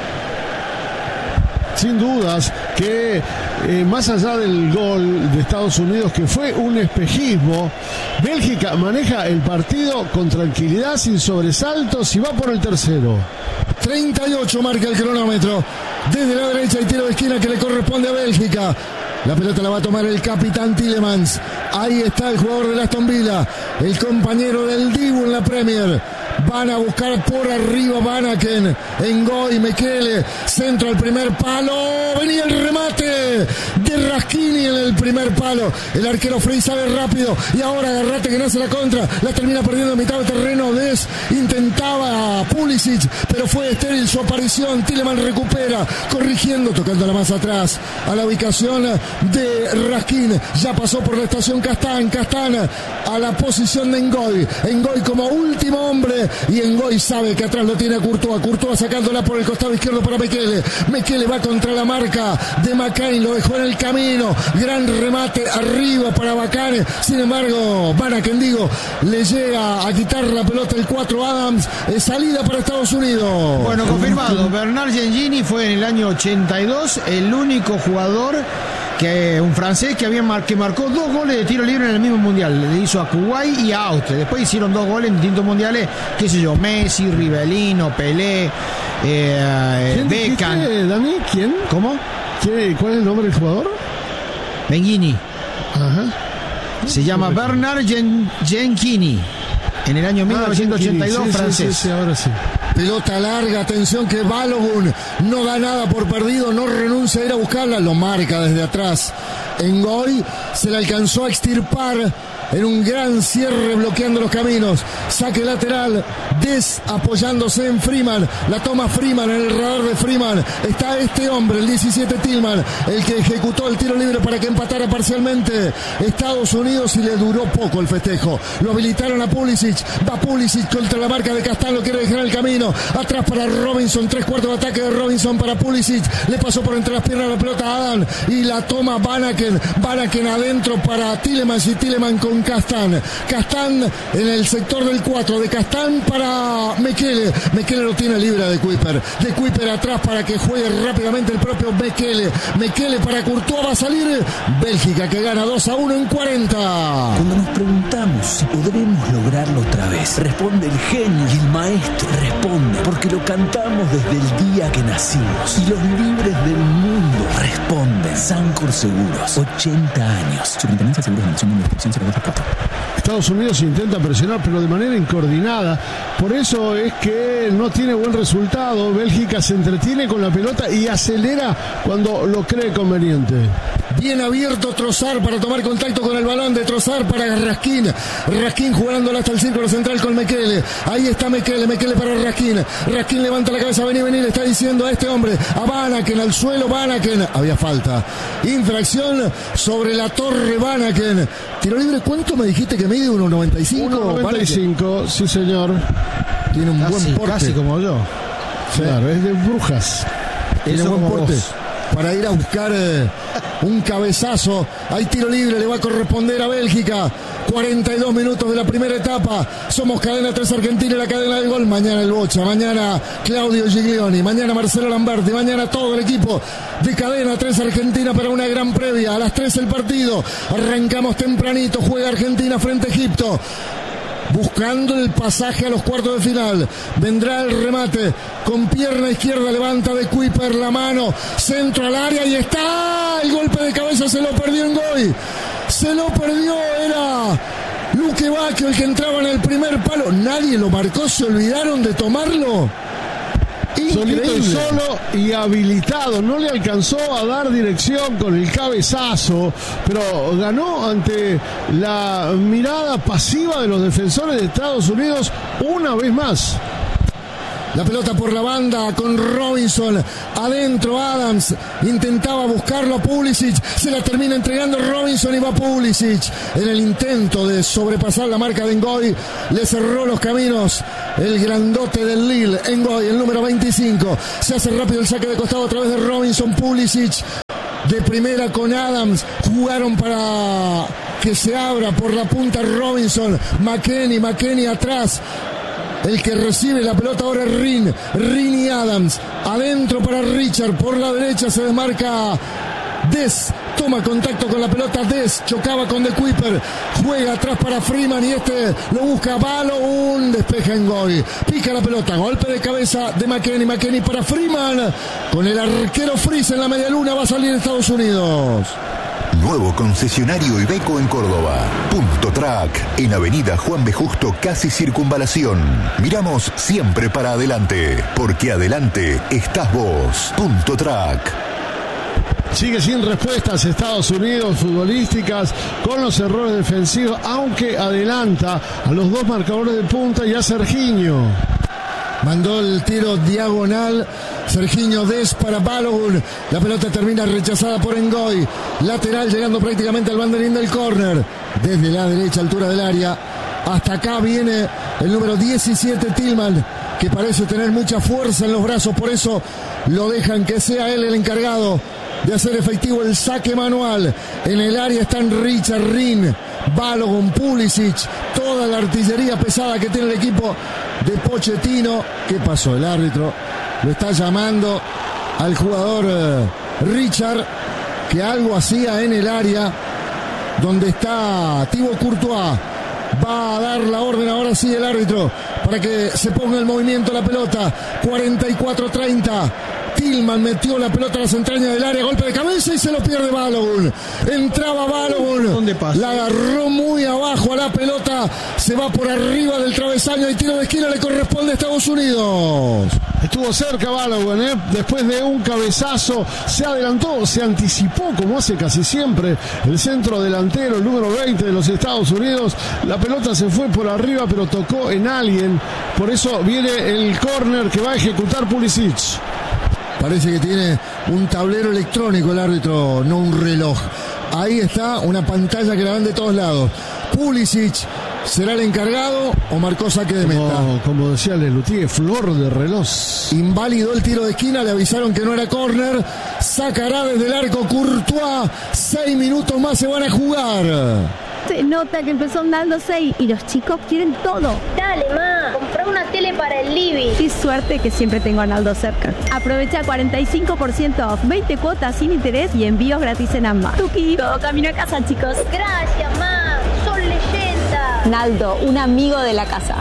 Sin dudas que eh, más allá del gol de Estados Unidos, que fue un espejismo, Bélgica maneja el partido con tranquilidad, sin sobresaltos y va por el tercero. treinta y ocho marca el cronómetro. Desde la derecha hay tiro de esquina que le corresponde a Bélgica. La pelota la va a tomar el capitán Tielemans. Ahí está el jugador de Aston Villa, el compañero del Dibu en la Premier. Van a buscar por arriba Vanaken, Ngoy, Mekele, centro al primer palo, venía el remate de Raskini en el primer palo, el arquero Frey sale rápido y ahora agarrate que nace la contra, la termina perdiendo a mitad de terreno. Des intentaba Pulisic, pero fue estéril su aparición. Tielemans recupera, corrigiendo, tocándola más atrás a la ubicación de Raskin, ya pasó por la estación Castán, Castán a la posición de Ngoy, Ngoy como último hombre, y Ngoy sabe que atrás lo tiene a Courtois, Courtois sacándola por el costado izquierdo para Mekele, Mekele va contra la marca de McCain, lo dejó en el camino, gran remate arriba para Bacane, sin embargo Vanaken, digo, le llega a quitar la pelota el cuatro Adams, es salida para Estados Unidos. Bueno, confirmado, Bernard Gengini fue en el año ochenta y dos el único jugador que un francés que había mar, que marcó dos goles de tiro libre en el mismo mundial. Le hizo a Kuwait y a Austria. Después hicieron dos goles en distintos mundiales, qué sé yo, Messi, Rivellino, Pelé, eh, Beckham. Dani, ¿quién? ¿Cómo? ¿Quién, ¿Cuál es el nombre del jugador? Benghini. Ajá. Se llama Bernard Gen, Gengini. En el año mil novecientos ochenta y dos, ah, sí, francés. Sí, sí, sí, ahora sí. Pelota larga, atención que Balogun no da nada por perdido, no renuncia a ir a buscarla, lo marca desde atrás. Ngoy se le alcanzó a extirpar en un gran cierre bloqueando los caminos. Saque lateral, Des apoyándose en Freeman, la toma Freeman, en el radar de Freeman está este hombre, el diecisiete Tillman, el que ejecutó el tiro libre para que empatara parcialmente Estados Unidos, y le duró poco el festejo. Lo habilitaron a Pulisic, va Pulisic contra la marca de Castán, lo quiere dejar en el camino, atrás para Robinson, tres cuartos de ataque de Robinson para Pulisic, le pasó por entre las piernas la pelota a Adam y la toma Vanaken, Vanaken adentro para Tielemans y Tielemans con Castán, Castán en el sector del cuatro, de Castán para Mekele, Mekele lo tiene libre de Kuiper, de Kuiper atrás para que juegue rápidamente el propio Mekele, Mekele para Courtois, va a salir Bélgica que gana dos a uno en cuarenta. Cuando nos preguntamos si podremos lograrlo otra vez, responde el genio y el maestro, responde porque lo cantamos desde el día que nacimos y los libres del mundo responden. Sancor Seguros, ochenta años. Superintendencia de Seguros de Nación número cero dos cuatro. Estados Unidos intenta presionar, pero de manera incoordinada. Por eso es que no tiene buen resultado. Bélgica se entretiene con la pelota y acelera cuando lo cree conveniente. Bien abierto Trossard para tomar contacto con el balón de Trossard para Raskin. Raskin jugándola hasta el círculo central con Mekele. Ahí está Mekele, Mekele para Raskin. Raskin levanta la cabeza, vení, vení, le está diciendo a este hombre, a Vanaken, al suelo Vanaken. Había falta. Infracción sobre la torre Vanaken. Tiro libre, ¿cuánto me dijiste que mide? uno noventa y cinco. uno noventa y cinco, sí señor. Tiene un casi, buen porte. Casi como yo. Sí. Claro, es de Brujas. Tiene Eso buen porte. Vos. Para ir a buscar eh, un cabezazo. Hay tiro libre, le va a corresponder a Bélgica. cuarenta y dos minutos de la primera etapa. Somos Cadena tres Argentina, la cadena del gol. Mañana el Bocha, mañana Claudio Giglioni, mañana Marcelo Lamberti, mañana todo el equipo de Cadena tres Argentina para una gran previa. A las tres el partido. Arrancamos tempranito. Juega Argentina frente a Egipto, buscando el pasaje a los cuartos de final. Vendrá el remate con pierna izquierda, levanta de Kuiper la mano, centro al área y está el golpe de cabeza, se lo perdió Ngoy, se lo perdió, era Luque Bacchio el que entraba en el primer palo, nadie lo marcó, se olvidaron de tomarlo. Solito y Increíble. solo y habilitado, no le alcanzó a dar dirección con el cabezazo, pero ganó ante la mirada pasiva de los defensores de Estados Unidos una vez más. La pelota por la banda con Robinson, adentro Adams, intentaba buscarlo a Pulisic, se la termina entregando Robinson y va Pulisic. En el intento de sobrepasar la marca de Ngoy, le cerró los caminos el grandote del Lille, Ngoy, el número veinticinco. Se hace rápido el saque de costado a través de Robinson, Pulisic de primera con Adams, jugaron para que se abra por la punta Robinson, McKennie, McKennie atrás. El que recibe la pelota ahora es Rin, Rin y Adams, adentro para Richard, por la derecha se desmarca Des, toma contacto con la pelota Des, chocaba con De Kuiper, juega atrás para Freeman y este lo busca Balo, un despeja en Ngoy, pica la pelota, golpe de cabeza de McKennie, McKennie para Freeman, con el arquero Fries en la media luna va a salir Estados Unidos. Nuevo concesionario Iveco en Córdoba. Punto Track, en Avenida Juan B. Justo, casi Circunvalación. Miramos siempre para adelante, porque adelante estás vos. Punto Track. Sigue sin respuestas Estados Unidos futbolísticas con los errores defensivos, aunque adelanta a los dos marcadores de punta y a Serginho. Mandó el tiro diagonal Serginho Dest para Balogun. La pelota termina rechazada por Ngoy. Lateral llegando prácticamente al banderín del córner. Desde la derecha altura del área. Hasta acá viene el número diecisiete Tillman, que parece tener mucha fuerza en los brazos. Por eso lo dejan que sea él el encargado de hacer efectivo el saque manual. En el área están Richard, Rin, Balogun, Pulisic, toda la artillería pesada que tiene el equipo de Pochettino. ¿Qué pasó? El árbitro lo está llamando al jugador eh, Richard, que algo hacía en el área donde está Thibaut Courtois. Va a dar la orden ahora sí el árbitro para que se ponga en movimiento la pelota. cuarenta y cuatro treinta. Tillman metió la pelota a las entrañas del área, golpe de cabeza y se lo pierde Balogun. Entraba Balogun, la agarró muy abajo a la pelota, se va por arriba del travesaño y tiro de esquina le corresponde a Estados Unidos. Estuvo cerca Balogun, ¿eh? Después de un cabezazo se adelantó, se anticipó como hace casi siempre el centro delantero, el número veinte de los Estados Unidos. La pelota se fue por arriba pero tocó en alguien, por eso viene el córner que va a ejecutar Pulisic. Parece que tiene un tablero electrónico el árbitro, no un reloj. Ahí está una pantalla que la ven de todos lados. Pulisic será el encargado o marcó saque de meta. Como, como decía Lelutier, flor de reloj. Inválido el tiro de esquina, le avisaron que no era córner. Sacará desde el arco Courtois. Seis minutos más se van a jugar. Se nota que empezó andando seis y los chicos quieren todo. Dale, ma, comprá una tele para el living. Qué suerte que siempre tengo a Naldo cerca. Aprovecha cuarenta y cinco por ciento off, veinte cuotas sin interés y envíos gratis en ambas. Tuki, todo camino a casa, chicos. Gracias, ma, son leyendas. Naldo, un amigo de la casa.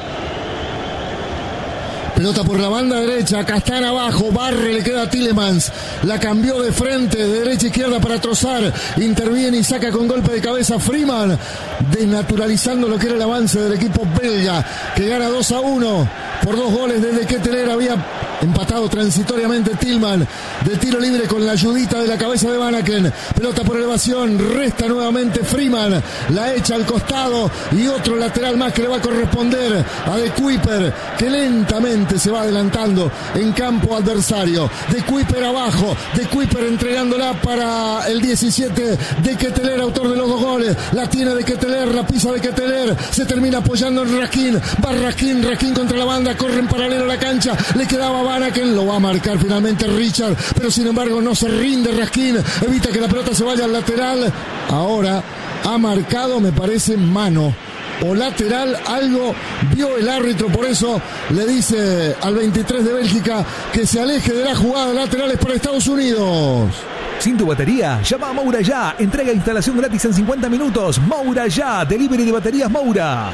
Pelota por la banda derecha, acá están abajo, barre, le queda a Tielemans, la cambió de frente, de derecha a izquierda para Trossard, interviene y saca con golpe de cabeza Freeman, desnaturalizando lo que era el avance del equipo belga, que gana dos a uno, por dos goles desde que Teler había empatado transitoriamente Tillman, de tiro libre con la ayudita de la cabeza de Van Aken, pelota por elevación, resta nuevamente Freeman, la echa al costado y otro lateral más que le va a corresponder a De Kuiper, que lentamente se va adelantando en campo adversario. De Kuiper abajo, De Kuiper entregándola para el diecisiete de Ketelaere, autor de los dos goles, la tiene de Ketelaere, la pisa de Ketelaere, se termina apoyando en Raskin, va Raskin, Raskin contra la banda, corre en paralelo a la cancha, le quedaba Van Aken, lo va a marcar finalmente Richard, pero sin embargo no se rinde Raskin, evita que la pelota se vaya al lateral. Ahora ha marcado, me parece, mano o lateral, algo vio el árbitro, por eso le dice al veintitrés de Bélgica que se aleje de la jugada de laterales para Estados Unidos. ¿Sin tu batería? Llama a Moura Ya. Entrega e instalación gratis en cincuenta minutos. Moura Ya. Delivery de baterías Moura.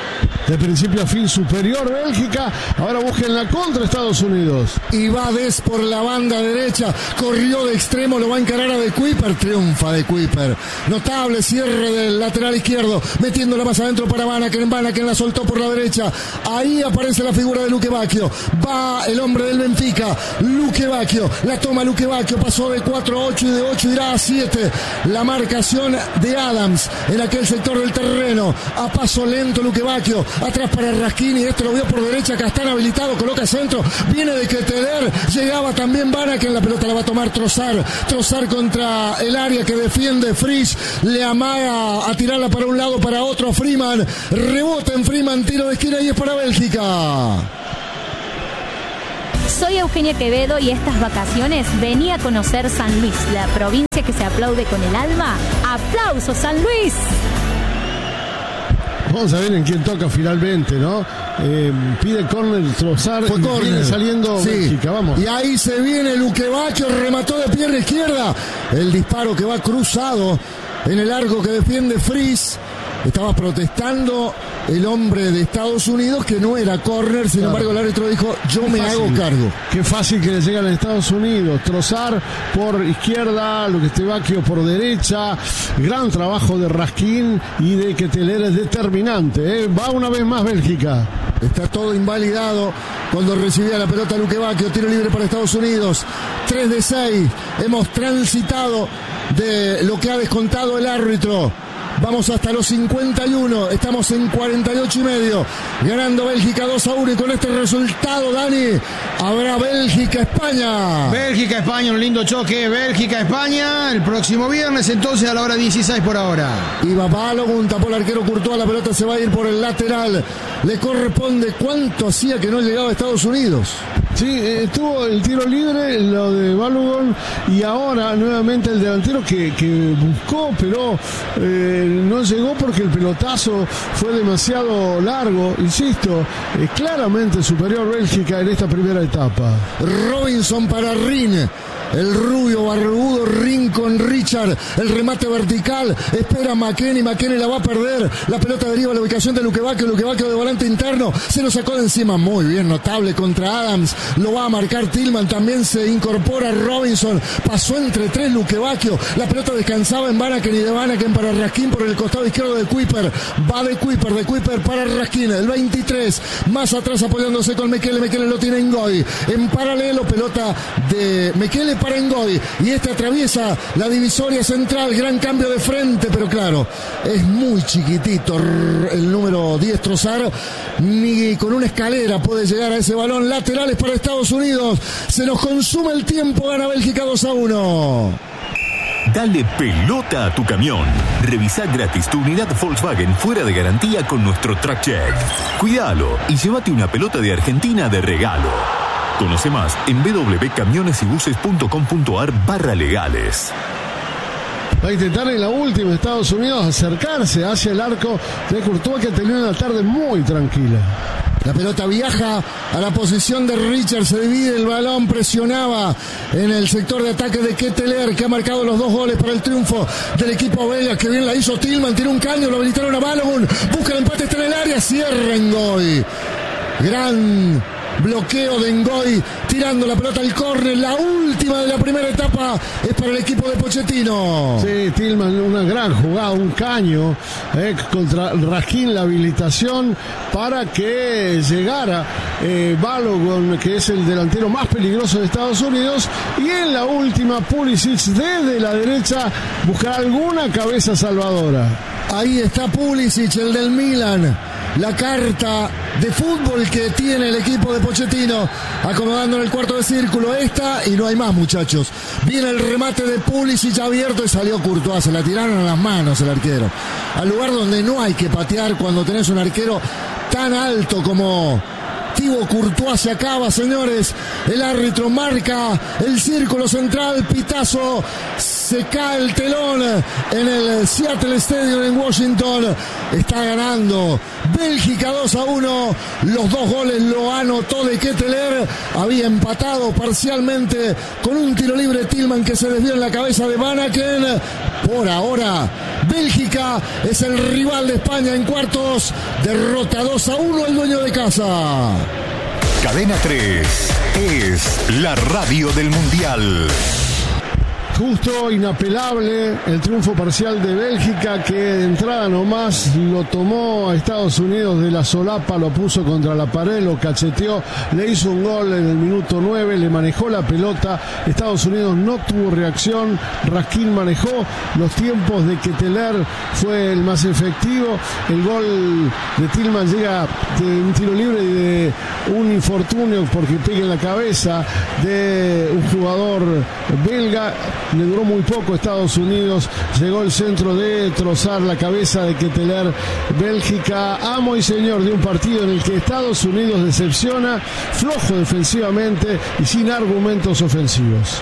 De principio a fin superior Bélgica, ahora busquen la contra Estados Unidos. Y va Des por la banda derecha, corrió de extremo, lo va a encarar a De Kuiper, triunfa De Kuiper. Notable cierre del lateral izquierdo, metiéndola más adentro para Van Aken, Van Aken la soltó por la derecha, ahí aparece la figura de Luque Bacchio, va el hombre del Benfica, Luque Bacchio, la toma Luque Bacchio, pasó de cuatro a ocho y de ocho irá a siete, la marcación de Adams en aquel sector del terreno, a paso lento Luque Bacchio, atrás para Raskin y este lo vio por derecha, acá están habilitado, coloca centro, viene de Ketelaere, llegaba también Van Aken, la pelota la va a tomar Trossard, Trossard contra el área que defiende Frisch, le amaga a tirarla para un lado, para otro, Freeman, rebota en Freeman, tiro de esquina y es para Bélgica. Soy Eugenia Quevedo y estas vacaciones vení a conocer San Luis, la provincia que se aplaude con el alma. ¡Aplausos, San Luis! Vamos a ver en quién toca finalmente, ¿no? Eh, pide córner Trossard, fue córner, viene saliendo sí. Bélgica, vamos. Y ahí se viene Luque Bacchio, remató de pierna izquierda. El disparo que va cruzado en el arco que defiende Frisch. Estaba protestando el hombre de Estados Unidos, que no era córner, sin claro. embargo el árbitro dijo, yo Qué me fácil. hago cargo. Qué fácil que le llegan a Estados Unidos. Trossard por izquierda, Lukebakio por derecha, gran trabajo de Raskin y de Ketelaere es determinante, ¿eh? Va una vez más Bélgica. Está todo invalidado cuando recibía la pelota Lukebakio, tiro libre para Estados Unidos, tres de seis, hemos transitado de lo que ha descontado el árbitro. Vamos hasta los cincuenta y uno, estamos en cuarenta y ocho y medio, ganando Bélgica dos a uno, y con este resultado, Dani, habrá Bélgica-España. Bélgica-España, un lindo choque, Bélgica-España, el próximo viernes entonces a la hora dieciséis por ahora. Y va Balogun, tapó el arquero Courtois, la pelota se va a ir por el lateral, le corresponde. ¿Cuánto hacía que no llegaba a Estados Unidos? Sí, eh, tuvo el tiro libre, lo de Balogun, y ahora nuevamente el delantero que, que buscó, pero eh, no llegó porque el pelotazo fue demasiado largo. Insisto, es claramente superior Bélgica en esta primera etapa. Robinson para Rin. El rubio barbudo Rin con Richard, el remate vertical, espera McKennie, McKennie la va a perder, la pelota deriva a la ubicación de Lukebakio, Lukebakio de volante interno, se lo sacó de encima, muy bien, notable contra Adams, lo va a marcar Tillman, también se incorpora Robinson, pasó entre tres Lukebakio, la pelota descansaba en Vanaken y de Vanaken para Raskin por el costado izquierdo de Kuiper, va de Kuiper, de Kuiper para Raskin, el veintitrés, más atrás apoyándose con Mekele, Mekele lo tiene Ngoy, en paralelo pelota de Mekele para Ngoy, y este atraviesa la divisoria central, gran cambio de frente, pero claro, es muy chiquitito el número diez Trossard, ni con una escalera puede llegar a ese balón. Laterales para Estados Unidos, se nos consume el tiempo, gana Bélgica dos a uno. Dale pelota a tu camión. Revisá gratis tu unidad Volkswagen fuera de garantía con nuestro Track Check. Cuídalo y llévate una pelota de Argentina de regalo. Conoce más en www.camionesybuses.com.ar barra legales. Va a intentar en la última Estados Unidos acercarse hacia el arco de Courtois, que tenía una tarde muy tranquila. La pelota viaja a la posición de Richard, se divide el balón, presionaba en el sector de ataque de Ketelaere, que ha marcado los dos goles para el triunfo del equipo belga. Que bien la hizo Tillman, tiró un caño, lo habilitaron a Balogun, busca el empate, está en el área, cierra Ngoy. Gran bloqueo de Ngoy, tirando la pelota al córner. La última de la primera etapa es para el equipo de Pochettino. Sí, Tillman, una gran jugada, un caño eh, contra Raskin, la habilitación para que llegara eh, Balogun, que es el delantero más peligroso de Estados Unidos, y en la última Pulisic desde la derecha buscar alguna cabeza salvadora. Ahí está Pulisic, el del Milan. La carta de fútbol que tiene el equipo de Pochettino, acomodando en el cuarto de círculo esta, y no hay más, muchachos. Viene el remate de Pulisic abierto y salió Courtois, se la tiraron a las manos el arquero. Al lugar donde no hay que patear cuando tenés un arquero tan alto como Thibaut Courtois. Se acaba, señores. El árbitro marca el círculo central, pitazo. Se cae el telón en el Seattle Stadium en Washington. Está ganando Bélgica dos a uno. Los dos goles lo anotó de Ketelaere. Había empatado parcialmente con un tiro libre Tillman que se desvió en la cabeza de Vanaken. Por ahora, Bélgica es el rival de España en cuartos. Derrota dos a uno el dueño de casa. Cadena tres es la radio del Mundial. Justo, inapelable el triunfo parcial de Bélgica, que de entrada nomás lo tomó a Estados Unidos de la solapa, lo puso contra la pared, lo cacheteó, le hizo un gol en el minuto nueve, le manejó la pelota. Estados Unidos no tuvo reacción, Raskin manejó los tiempos de Ketelaere, fue el más efectivo. El gol de Tillman llega de un tiro libre y de un infortunio porque pega en la cabeza de un jugador belga. Le duró muy poco Estados Unidos, llegó el centro de Trossard, la cabeza de Ketelaere. Bélgica, amo y señor de un partido en el que Estados Unidos decepciona, flojo defensivamente y sin argumentos ofensivos.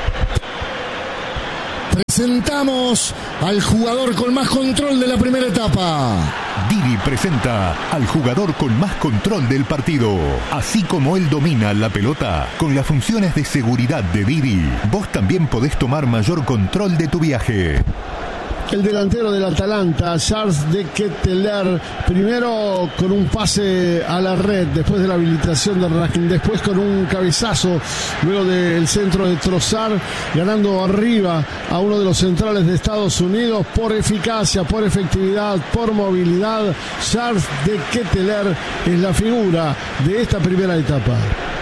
Presentamos al jugador con más control de la primera etapa. Didi presenta al jugador con más control del partido. Así como él domina la pelota, con las funciones de seguridad de Didi, vos también podés tomar mayor control de tu viaje. el delantero del Atalanta, Charles de Ketteler, primero con un pase a la red, después de la habilitación de Raskin, después con un cabezazo, luego del centro de Trossard, ganando arriba a uno de los centrales de Estados Unidos por eficacia, por efectividad, por movilidad. Charles de Ketteler es la figura de esta primera etapa.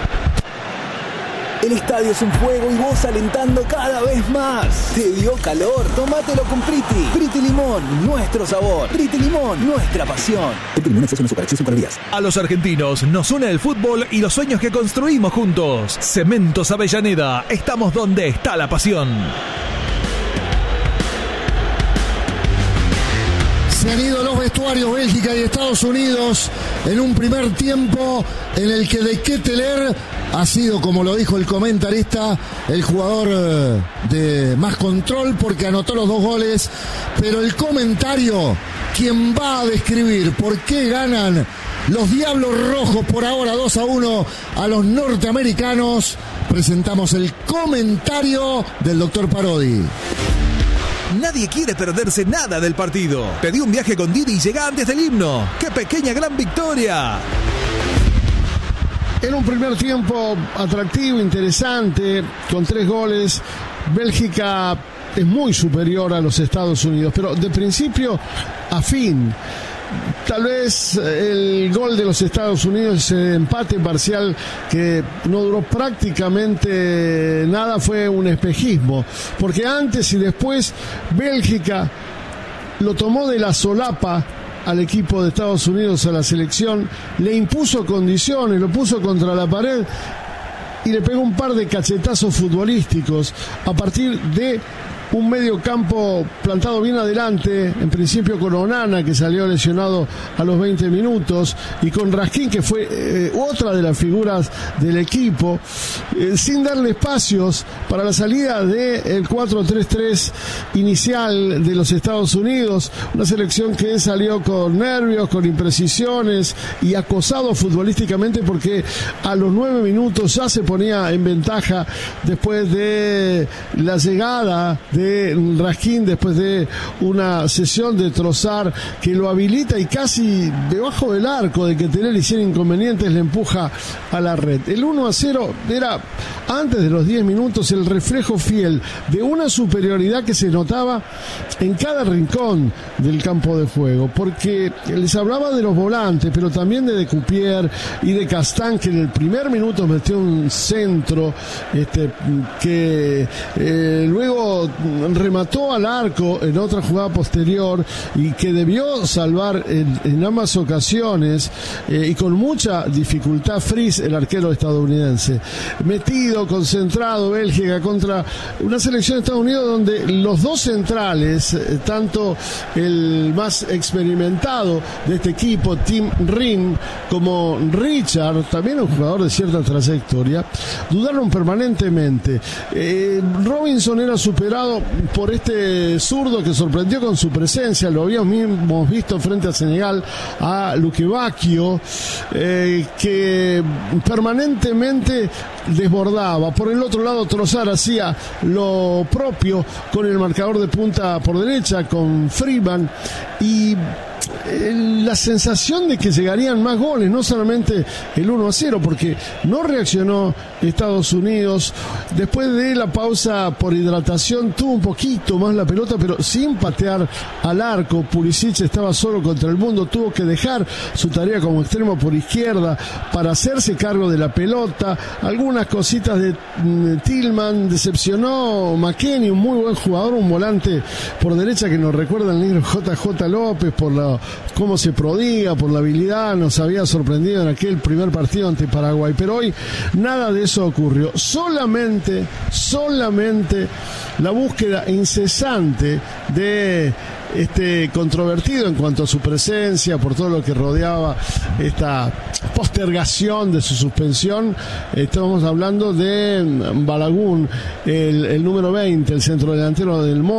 El estadio es un fuego y vos alentando cada vez más. ¿Te dio calor? Tómatelo con Priti. Priti Limón, nuestro sabor. Priti Limón, nuestra pasión. El Limón es una superacción para días. A los argentinos nos une el fútbol y los sueños que construimos juntos. Cementos Avellaneda, estamos donde está la pasión. Se han ido los vestuarios Bélgica y Estados Unidos en un primer tiempo en el que de Ketteler ha sido, como lo dijo el comentarista, el jugador de más control porque anotó los dos goles, pero el comentario, quien va a describir por qué ganan los Diablos Rojos por ahora dos a uno a los norteamericanos, presentamos el comentario del doctor Parodi. Nadie quiere perderse nada del partido. Pedí un viaje con Didi y llega antes del himno. ¡Qué pequeña gran victoria! En un primer tiempo atractivo, interesante, con tres goles, Bélgica es muy superior a los Estados Unidos, pero de principio a fin. Tal vez el gol de los Estados Unidos, ese empate parcial que no duró prácticamente nada, fue un espejismo, porque antes y después Bélgica lo tomó de la solapa al equipo de Estados Unidos, a la selección, le impuso condiciones, lo puso contra la pared y le pegó un par de cachetazos futbolísticos a partir de un medio campo plantado bien adelante, en principio con Onana, que salió lesionado a los veinte minutos, y con Raskin, que fue eh, otra de las figuras del equipo, eh, sin darle espacios para la salida del cuatro tres tres inicial de los Estados Unidos, una selección que salió con nervios, con imprecisiones y acosado futbolísticamente, porque a los nueve minutos ya se ponía en ventaja después de la llegada de de Raskin, después de una sesión de Trossard que lo habilita y casi debajo del arco de que Ketteler hiciera inconvenientes le empuja a la red. El uno a cero era, antes de los diez minutos, el reflejo fiel de una superioridad que se notaba en cada rincón del campo de juego, porque les hablaba de los volantes, pero también de Decupier y de Castán, que en el primer minuto metió un centro este, que eh, luego remató al arco en otra jugada posterior y que debió salvar en, en ambas ocasiones eh, y con mucha dificultad Fries, el arquero estadounidense. Metido, concentrado Bélgica contra una selección de Estados Unidos donde los dos centrales, eh, tanto el más experimentado de este equipo, Tim Ring, como Richard, también un jugador de cierta trayectoria, dudaron permanentemente. Eh, Robinson era superado por este zurdo que sorprendió con su presencia, lo habíamos visto frente a Senegal, a Lukebakio, eh, que permanentemente desbordaba. Por el otro lado, Trossard hacía lo propio con el marcador de punta por derecha, con Freeman, y la sensación de que llegarían más goles, no solamente el uno a cero, porque no reaccionó Estados Unidos. Después de la pausa por hidratación tuvo un poquito más la pelota, pero sin patear al arco. Pulisic estaba solo contra el mundo, tuvo que dejar su tarea como extremo por izquierda para hacerse cargo de la pelota. Algunas cositas de Tillman, decepcionó McKennie, un muy buen jugador, un volante por derecha que nos recuerda al negro J J López por la cómo se prodiga, por la habilidad, nos había sorprendido en aquel primer partido ante Paraguay, pero hoy nada de eso ocurrió. Solamente, solamente la búsqueda incesante de este controvertido en cuanto a su presencia, por todo lo que rodeaba esta postergación de su suspensión. Estamos hablando de Balagun, el, el número veinte, el centrodelantero del Mo